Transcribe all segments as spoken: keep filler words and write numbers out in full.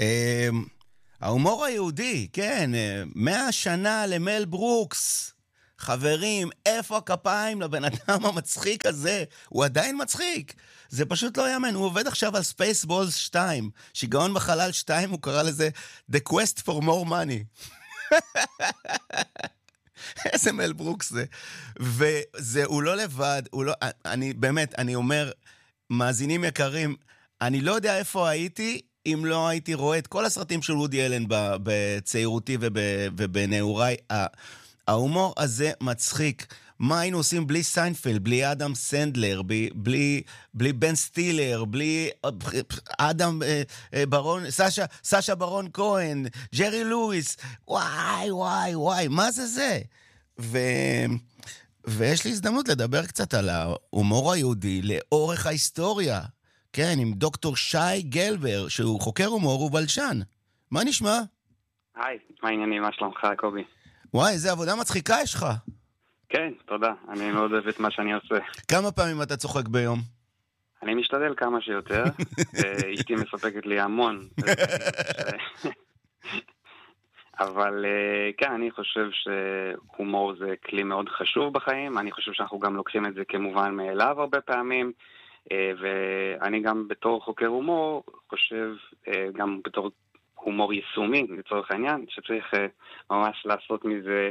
ההומור היהודי, כן, מאה שנה למל ברוקס. חברים, איפה הכפיים לבן אדם המצחיק הזה? הוא עדיין מצחיק. זה פשוט לא יאמן. הוא עובד עכשיו על Spaceballs שתיים. שיגעון בחלל שתיים, הוא קרא לזה The Quest for More Money. איזה מל ברוקס זה. וזה, הוא לא לבד, הוא לא, אני, באמת, אני אומר, מאזינים יקרים, אני לא יודע איפה הייתי, אם לא הייתי רואה את כל הסרטים של וודי אלן בצעירותי ובנעוריי. ההומור הזה מצחיק. מה היינו עושים בלי סיינפלד, בלי אדם סנדלר, בלי, בלי בן סטילר, בלי אדם ברון, סשה, סשה ברון כהן, ג'רי לואיס, וואי, וואי, וואי, מה זה זה? ו... ויש לי הזדמנות לדבר קצת על ההומור היהודי לאורך ההיסטוריה. כן, עם דוקטור שי גלבר, שהוא חוקר הומור ובלשן. מה נשמע? היי, מה העניינים? מה שלומך, קובי? וואי, איזה עבודה מצחיקה יש לך. כן, תודה. אני מאוד אוהב את מה שאני עושה. כמה פעמים אתה צוחק ביום? אני משתדל כמה שיותר. אשתי מספקת לי המון. אבל כן, אני חושב שהומור זה כלי מאוד חשוב בחיים. אני חושב שאנחנו גם לוקחים את זה כמובן מאליו הרבה פעמים. ואני גם בתור חוקר הומור חושב, גם בתור הומור יישומי לצורך העניין, שצריך ממש לעשות מזה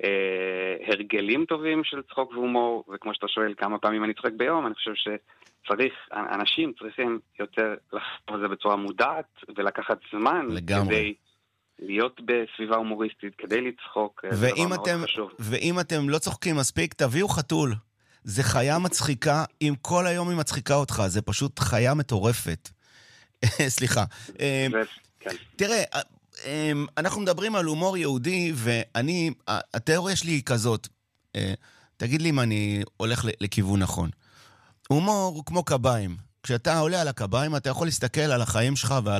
הרגלים טובים של צחוק והומור, וכמו שאתה שואל כמה פעמים אני צוחק ביום, אני חושב שצריך, אנשים צריכים יותר לחשוב על זה בצורה מודעת ולקחת זמן לגמרי. כדי להיות בסביבה הומוריסטית, כדי לצחוק. ואם אתם, ואם אתם לא צוחקים מספיק, תביאו חתול. זה חיה מצחיקה, אם כל היום היא מצחיקה אותך, זה פשוט חיה מטורפת. סליחה. תראה, אנחנו מדברים על הומור יהודי, ואני, התיאוריה שלי היא כזאת, תגיד לי אם אני הולך לכיוון נכון. הומור הוא כמו קביים. כשאתה עולה על הקביים, אתה יכול להסתכל על החיים שלך ועל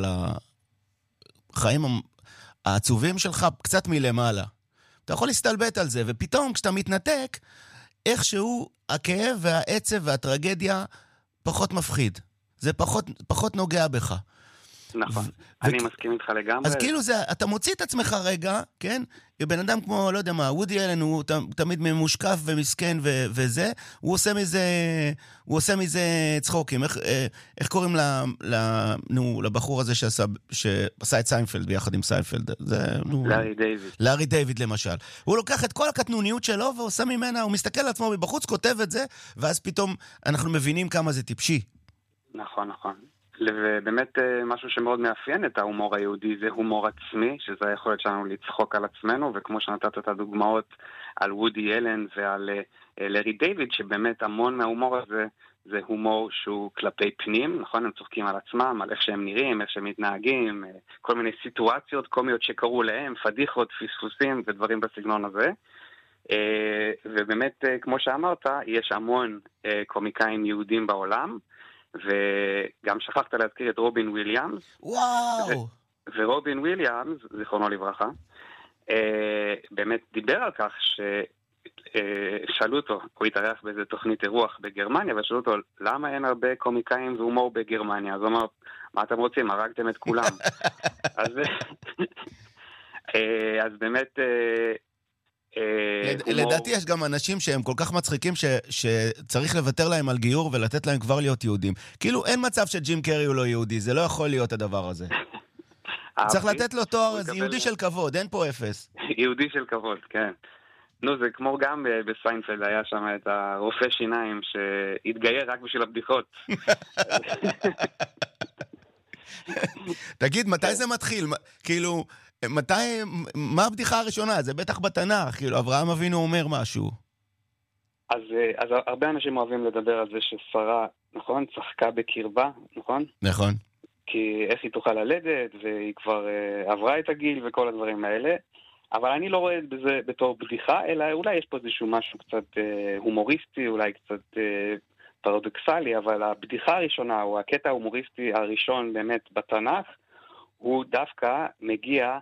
החיים העצובים שלך קצת מלמעלה. אתה יכול להסתלבט על זה, ופתאום כשאתה מתנתק, איכשהו הכאב והעצב והטרגדיה פחות מפחיד. זה פחות, פחות נוגע בך. נכון, אני מסכים איתך לגמרי. אז כאילו זה, אתה מוציא את עצמך רגע, כן? בן אדם כמו, לא יודע מה, וודי אלן הוא תמיד ממושקף ומסכן וזה, הוא עושה מזה, הוא עושה מזה צחוקים. איך, איך קוראים ל, ל, נו, לבחור הזה שעשה, שעשה את סיינפלד ביחד עם סיינפלד? זה, נו, לארי דיוויד. לארי דיוויד למשל. הוא לוקח את כל הקטנוניות שלו ועושה ממנה, הוא מסתכל על עצמו מבחוץ, כותב את זה, ואז פתאום אנחנו מבינים כמה זה טיפשי. נכון, נכון. ובאמת משהו שמאוד מאפיין את ההומור היהודי זה הומור עצמי, שזה היכולת שלנו לצחוק על עצמנו, וכמו שנתת את הדוגמאות על וודי אלן ועל לארי דיוויד, שבאמת המון מההומור הזה זה הומור שהוא כלפי פנים, נכון? הם צוחקים על עצמם, על איך שהם נראים, איך שהם מתנהגים, כל מיני סיטואציות קומיות שקרו להם, פדיחות, פספוסים ודברים בסגנון הזה. ובאמת, כמו שאמרת, יש המון קומיקאים יהודים בעולם, וגם שכחת להזכיר את רובין וויליאמס. וואו! ורובין וויליאמס, זיכרונו לברכה, באמת דיבר על כך ששאלו אותו, הוא התארח באיזה תוכנית אירוח בגרמניה, ושאלו אותו, למה אין הרבה קומיקאים והומור בגרמניה? אז הוא אמר, מה אתם רוצים? הרגתם את כולם. אז, אז באמת... לדעתי יש גם אנשים שהם כל כך מצחיקים שצריך לוותר להם על גיור ולתת להם כבר להיות יהודים. כאילו אין מצב שג'ים קרי הוא לא יהודי, זה לא יכול להיות הדבר הזה. צריך לתת לו תואר, זה יהודי של כבוד, אין פה אפס. יהודי של כבוד, כן. נו, זה כמו גם בסיינפלד, היה שם את הרופא שיניים שהתגייר רק בשביל הבדיחות. תגיד, מתי זה מתחיל? כאילו... מתי, מה הבדיחה הראשונה? זה בטח בתנ"ך, כאילו, אברהם אבינו אומר משהו. אז, אז הרבה אנשים אוהבים לדבר על זה ששרה, נכון? צחקה בקרבה, נכון? נכון. כי איך היא תוכל ללדת, והיא כבר uh, עברה את הגיל וכל הדברים האלה. אבל אני לא רואה בזה בתור בדיחה, אלא אולי יש פה איזשהו משהו קצת uh, הומוריסטי, אולי קצת uh, פרדוקסלי, אבל הבדיחה הראשונה, או הקטע ההומוריסטי הראשון באמת בתנ"ך, הוא דווקא מגיע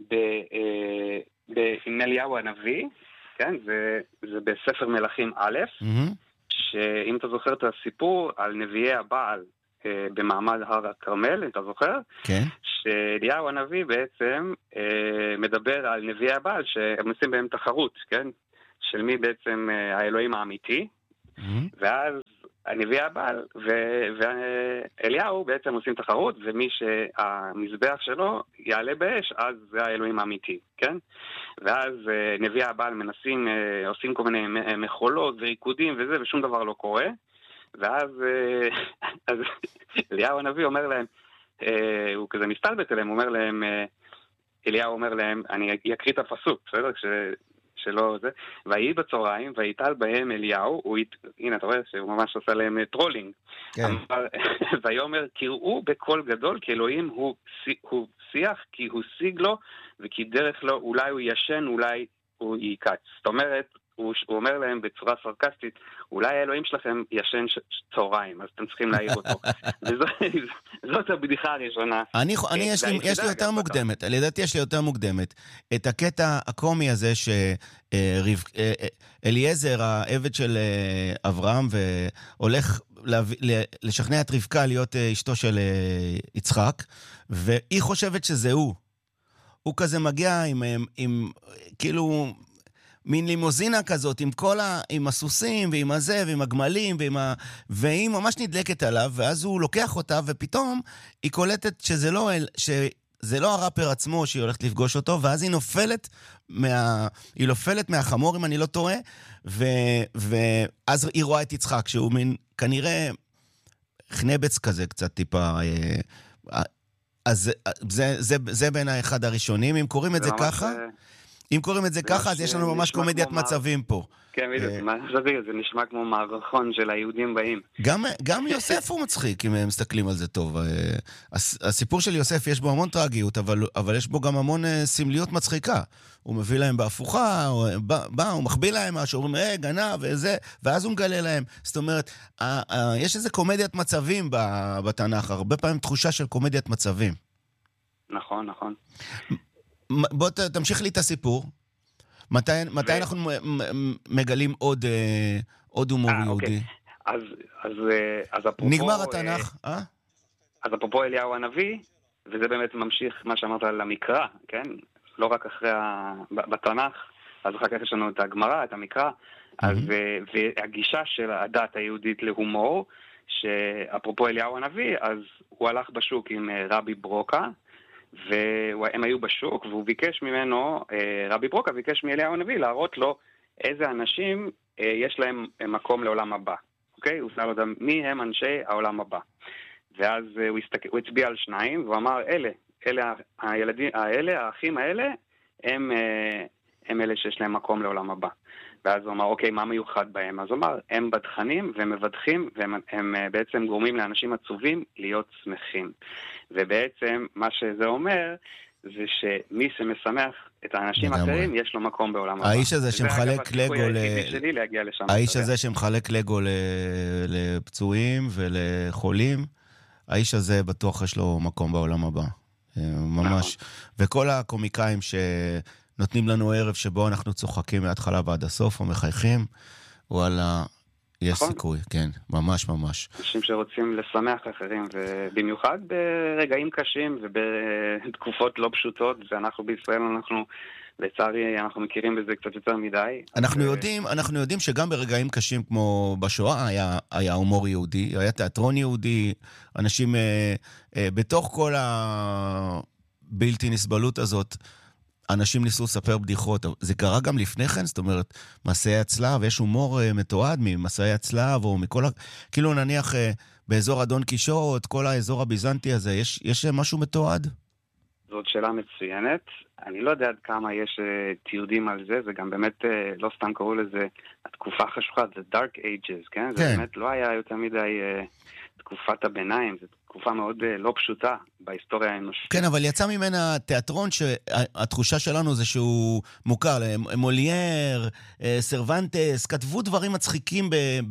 באליהו הנביא, כן? זה, זה בספר מלכים א', mm-hmm. שאם אתה זוכר את הסיפור על נביאי הבעל, אה, במעמד הר הכרמל, אתה זוכר? כן. שאליהו הנביא בעצם אה, מדבר על נביאי הבעל, שהם עושים בהם תחרות, כן? של מי בעצם אה, האלוהים האמיתי, mm-hmm. ואז הנביא הבעל ו- ואליהו בעצם עושים תחרות, ומי שהמזבח שלו יעלה באש, אז זה האלוהים האמיתי, כן? ואז נביא הבעל מנסים, עושים כל מיני מחולות וריקודים וזה, ושום דבר לא קורה. ואז אז אליהו הנביא אומר להם, הוא כזה מסתלבט אליהם, הוא אומר להם, אליהו אומר להם, אני אקריא את הפסוק, בסדר? כש... שלא זה, והיא בצהריים, והייטל בהם אליהו, הוא, הנה אתה רואה שהוא ממש עושה להם טרולינג, כן. ויאמר, קראו בקול גדול, כי אלוהים הוא, הוא שיח, כי הוא שיג לו, וכי דרך לו, אולי הוא ישן, אולי הוא ייקץ. זאת אומרת, הוא, הוא אומר להם בצורה סרקסטית, אולי האלוהים שלכם ישן ש, צהריים, אז אתם צריכים להעיר אותו. וזאת הבדיחה הראשונה. אני, אני יש, לי, יש לי יותר מוקדמת, לדעתי יש לי יותר מוקדמת, את הקטע הקומי הזה שאליעזר, העבד של אברהם, והולך לשכנע את רבקה להיות אשתו של יצחק, והיא חושבת שזה הוא. הוא כזה מגיע עם, עם, עם כאילו... מין לימוזינה כזאת, עם כל ה... עם הסוסים, ועם הזה, ועם הגמלים, ועם ה... והיא ממש נדלקת עליו, ואז הוא לוקח אותה, ופתאום היא קולטת שזה לא, שזה לא הראפר עצמו שהיא הולכת לפגוש אותו, ואז היא נופלת מה... היא נופלת מהחמור, אם אני לא טועה, ו... ואז היא רואה את יצחק, שהוא מין, כנראה, חנבץ כזה, קצת טיפה... אז זה, זה, זה בין האחד הראשונים. אם קוראים את זה ככה... אם קוראים את זה ככה, אז יש לנו ממש קומדיית מצבים פה. כן, זה נשמע כמו מערכון של היהודים באים. גם יוסף הוא מצחיק, אם מסתכלים על זה טוב. הסיפור של יוסף יש בו המון טרגיות, אבל יש בו גם המון סמליות מצחיקה. הוא מביא להם בהפוכה, בא, הוא מחביא להם משהו, הוא אומר, אה, גנב וזה, ואז הוא מגלה להם. זאת אומרת, יש איזה קומדיית מצבים בתנ"ך, הרבה פעמים תחושה של קומדיית מצבים. נכון, נכון. בוא תמשיך לי את הסיפור. מתי, מתי ו... אנחנו מגלים עוד, עוד הומור 아, יהודי? אוקיי. אז, אז, אז אפרופו... נגמר התנ"ך, אה? אז אפרופו אליהו הנביא, וזה באמת ממשיך מה שאמרת על המקרא, כן? לא רק אחרי ה... בתנ"ך, אז אחר כך יש לנו את הגמרא, את המקרא, אז, mm-hmm. והגישה של הדת היהודית להומור, שאפרופו אליהו הנביא, אז הוא הלך בשוק עם רבי ברוקה, והם היו בשוק, והוא ביקש ממנו, רבי ברוקה ביקש מאליהו הנביא להראות לו איזה אנשים יש להם מקום לעולם הבא. אוקיי? הוא שאל אותם מי הם אנשי העולם הבא. ואז הוא, הסתכל, הוא הצביע על שניים, והוא אמר, אלה, אלה הילדים, האלה, האחים האלה, הם, הם אלה שיש להם מקום לעולם הבא. ואז הוא אמר, אוקיי, מה מיוחד בהם? אז הוא אמר, הם בדחנים והם מבדחים, והם הם בעצם גורמים לאנשים עצובים להיות שמחים. ובעצם מה שזה אומר, זה שמי שמשמח את האנשים האחרים, יש לו מקום בעולם הבא. האיש הזה שמחלק לגו ל... האיש הזה שמחלק לגו לפצועים ולחולים, האיש הזה בטוח יש לו מקום בעולם הבא. ממש. וכל הקומיקאים שנותנים לנו ערב שבו אנחנו צוחקים מההתחלה ועד הסוף, או מחייכים, וואלה, יש סיכוי, כן, ממש ממש. אנשים שרוצים לשמח אחרים, ובמיוחד ברגעים קשים ובתקופות לא פשוטות, ואנחנו בישראל, אנחנו, לצערי, אנחנו מכירים בזה קצת יותר מדי. אנחנו יודעים, אנחנו יודעים שגם ברגעים קשים כמו בשואה היה, היה הומור יהודי, היה תיאטרון יהודי, אנשים אה, אה, בתוך כל הבלתי נסבלות הזאת, אנשים ניסו לספר בדיחות, זה קרה גם לפני כן, זאת אומרת, מסעי הצלב, יש הומור מתועד ממסעי הצלב, או מכל, כאילו נניח באזור אדון קישוט, כל האזור הביזנטי הזה, יש, יש משהו מתועד? זאת שאלה מצוינת, אני לא יודע עד כמה יש תיעודים על זה, זה גם באמת, לא סתם קראו לזה, התקופה החשוכה, זה Dark Ages, כן? כן. זה באמת לא היה יותר מדי תקופת הביניים, זה תקופה מאוד לא פשוטה בהיסטוריה האנושית. כן, אבל יצא ממנה תיאטרון שהתחושה שלנו זה שהוא מוכר, מולייר, סרוונטס, כתבו דברים מצחיקים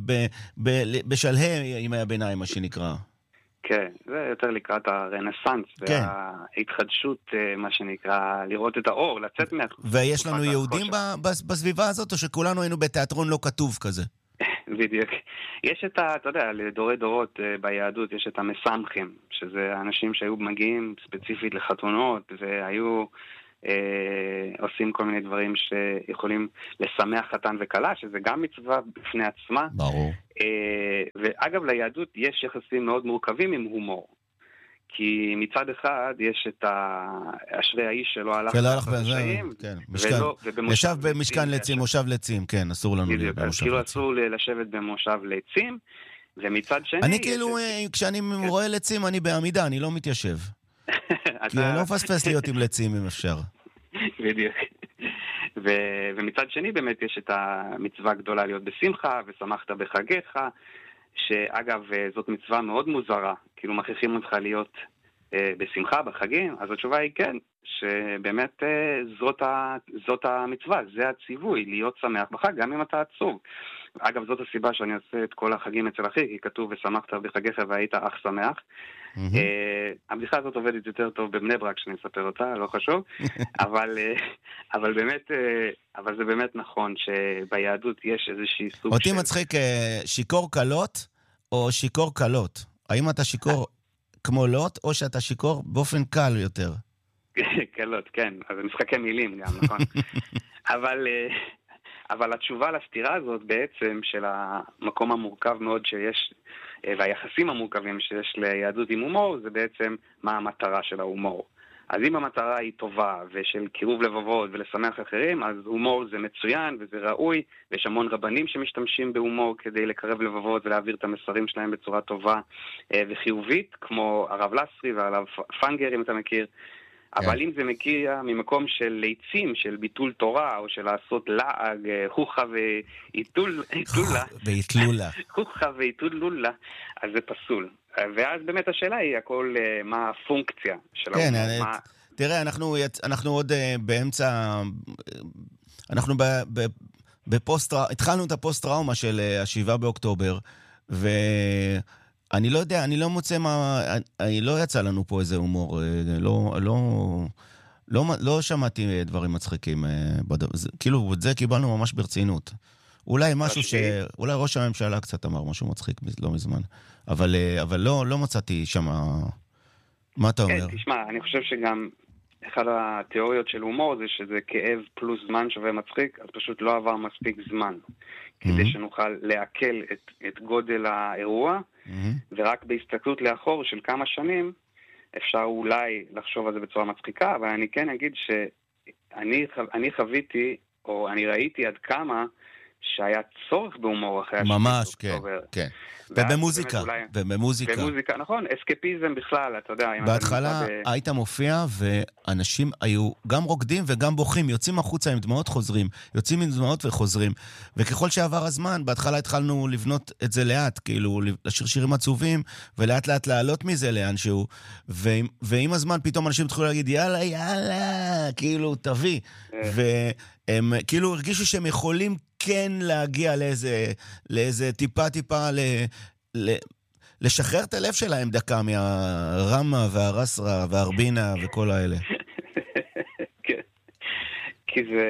בשלהי ימי הביניים, מה שנקרא. כן, זה יותר לקראת הרנסנס, כן. וההתחדשות, מה שנקרא, לראות את האור, לצאת מהתקופה. ויש לנו יהודים בסביבה הזאת, או שכולנו היינו בתיאטרון לא כתוב כזה? בדיוק. יש את ה, אתה יודע, לדורי דורות ביהדות יש את המסמכים, שזה אנשים שהיו מגיעים ספציפית לחתונות, והיו אה, עושים כל מיני דברים שיכולים לשמח חתן וכלה, שזה גם מצווה בפני עצמה. ברור. אה, ואגב, ליהדות יש יחסים מאוד מורכבים עם הומור. כי מצד אחד יש את אשרי האיש שלא הלך בפשעים, ישב במשכן לצים, מושב לצים, כן, אסור לנו במושב לצים. כאילו אסור לשבת במושב לצים, ומצד שני... אני כאילו, כשאני רואה לצים, אני בעמידה, אני לא מתיישב. כי אני לא מפספס להיות עם לצים אם אפשר. בדיוק. ומצד שני באמת יש את המצווה הגדולה להיות בשמחה, ושמחת בחגיך, שאגב, זאת מצווה מאוד מוזרה, כאילו מכריחים אותך להיות אה, בשמחה בחגים, אז התשובה היא כן, שבאמת אה, זאת, ה, זאת המצווה, זה הציווי, להיות שמח בחג, גם אם אתה עצוב. אגב, זאת הסיבה שאני עושה את כל החגים אצל אחי, כי כתוב ושמחת בחגיך והיית אך שמח. Mm-hmm. אה, הבדיחה הזאת עובדת יותר טוב בבני ברק, שאני אספר אותה, לא חשוב, אבל, אה, אבל באמת, אה, אבל זה באמת נכון שביהדות יש איזושהי סוג אותי של... אותי מצחיק שיקור קלות או שיקור קלות. האם אתה שיקור כמו לוט או שאתה שיקור באופן קל יותר? קלות, כן. אז זה משחקי מילים גם, נכון? אבל... אבל התשובה לסתירה הזאת בעצם של המקום המורכב מאוד שיש, והיחסים המורכבים שיש ליהדות עם הומור, זה בעצם מה המטרה של ההומור. אז אם המטרה היא טובה ושל קירוב לבבות ולשמח אחרים, אז הומור זה מצוין וזה ראוי, ויש המון רבנים שמשתמשים בהומור כדי לקרב לבבות ולהעביר את המסרים שלהם בצורה טובה וחיובית, כמו הרב לסרי והרב פנגר, אם אתה מכיר. אבל אם זה מגיע ממקום של ליצים, של ביטול תורה, או של לעשות לעג, חוכה ואיתלולה, ואיתלולה. חוכה ואיתלולה, אז זה פסול. ואז באמת השאלה היא, הכל, מה הפונקציה של כן, ההומור. תראה, אנחנו, אנחנו עוד באמצע, אנחנו בפוסט, התחלנו את הפוסט-טראומה של השבעה באוקטובר, ו... אני לא יודע, אני לא מוצא מה... אני לא יצא לנו פה איזה הומור. לא, לא, לא, לא שמעתי דברים מצחיקים. כאילו, את זה קיבלנו ממש ברצינות. אולי משהו ש... אולי ראש הממשלה קצת אמר משהו מצחיק לא מזמן. אבל, אבל לא, לא מצאתי שם... מה אתה אומר? כן, תשמע, אני חושב שגם אחד התיאוריות של הומור זה שזה כאב פלוס זמן שווה מצחיק, אז פשוט לא עבר מספיק זמן. כדי שנוכל להקל את, את גודל האירוע, mm-hmm. ורק בהסתכלות לאחור של כמה שנים, אפשר אולי לחשוב על זה בצורה מצחיקה, אבל אני כן אגיד שאני אני חוויתי, או אני ראיתי עד כמה, שהיה צורך בהומור אחרי השביעי ממש, כן, כן. ובמוזיקה, ובמוזיקה. במוזיקה, נכון, אסקפיזם בכלל, אתה יודע. בהתחלה היית מופיע, ואנשים היו גם רוקדים וגם בוכים, יוצאים החוצה עם דמעות חוזרים, יוצאים עם דמעות וחוזרים, וככל שעבר הזמן, בהתחלה התחלנו לבנות את זה לאט, כאילו, לשיר שירים עצובים, ולאט לאט לעלות מזה לאנשהו, ועם הזמן פתאום אנשים התחילו להגיד, יאללה, יאללה, כאילו, תביא, והם כאילו הרגישו שהם יכולים כן להגיע לאיזה, לאיזה טיפה טיפה, ל, ל, לשחרר את הלב שלהם דקה מהרמה והרסרה והרבינה וכל האלה. כן. כי זה...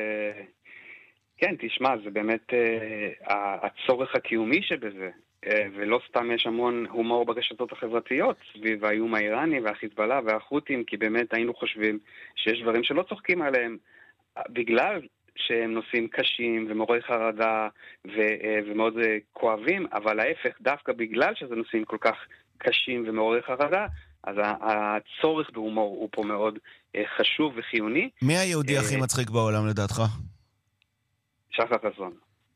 כן, תשמע, זה באמת uh, הצורך הקיומי שבזה. Uh, ולא סתם יש המון הומור ברשתות החברתיות סביב האיום האיראני והחיזבאללה והחות'ים, כי באמת היינו חושבים שיש דברים שלא צוחקים עליהם בגלל שהם נושאים קשים ומעוררי חרדה ו- ומאוד כואבים, אבל ההפך, דווקא בגלל שזה נושאים כל כך קשים ומעוררי חרדה, אז הצורך בהומור הוא פה מאוד חשוב וחיוני. מי היהודי הכי מצחיק בעולם לדעתך? שחר חסון.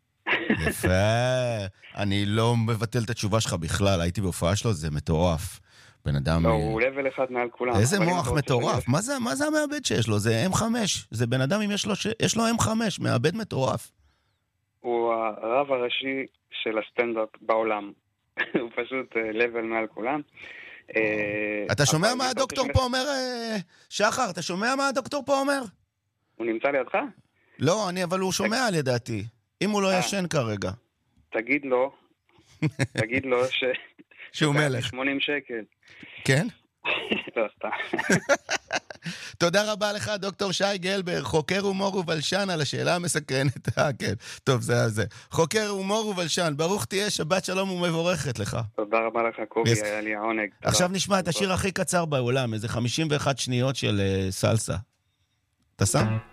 יפה. אני לא מבטל את התשובה שלך בכלל, הייתי בהופעה שלו, זה מטורף. בן אדם... לא, הוא לבל אחד מעל כולם. איזה מוח מטורף. מה זה, מה זה המעבד שיש לו? זה אם חמש. זה בן אדם אם יש לו, יש לו אם חמש, מעבד מטורף. הוא הרב הראשי של הסטנדאפ בעולם. הוא פשוט לבל מעל כולם. אתה שומע מה הדוקטור פה אומר, שחר? אתה שומע מה הדוקטור פה אומר? הוא נמצא לידך? לא, אני, אבל הוא שומע על ידעתי. אם הוא לא ישן כרגע. תגיד לו, תגיד לו ש... שהוא מלך. שמונים שקל. כן? לא, סתם. תודה רבה לך, דוקטור שי גלבר, חוקר הומור ובלשן, על השאלה המסקרנת. אה, כן, טוב, זה זה. חוקר הומור ובלשן, ברוך תהיה, שבת שלום ומבורכת לך. תודה רבה לך, קובי, Yes. היה לי העונג. עכשיו תודה. נשמע את השיר הכי קצר בעולם, איזה חמישים ואחת שניות של uh, סלסה. אתה שם?